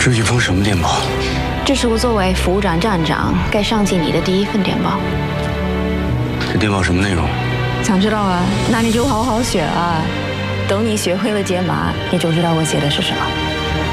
这是一封什么电报？ 这是我作为副站站长该上进你的第一份电报。 这电报什么内容？ 想知道啊？那你就好好学啊。等你学会了解码，你就知道我写的是什么。